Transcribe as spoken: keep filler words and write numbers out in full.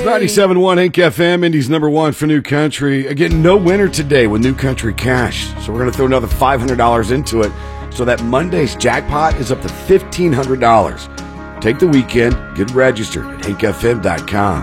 ninety-seven point one Ink F M, Indy's number one for New Country. Again, no winner today with New Country Cash. So we're going to throw another five hundred dollars into it so that Monday's jackpot is up to fifteen hundred dollars. Take the weekend, get registered at ink f m dot com.